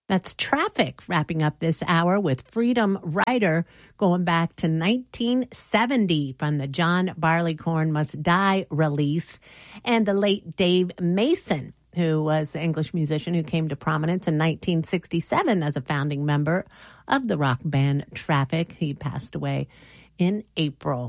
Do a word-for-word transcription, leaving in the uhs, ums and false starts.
That's Traffic, wrapping up this hour with Freedom Rider, going back to nineteen seventy from the John Barleycorn Must Die release, and the late Dave Mason, who was the English musician who came to prominence in nineteen sixty-seven as a founding member of the rock band Traffic. He passed away in April.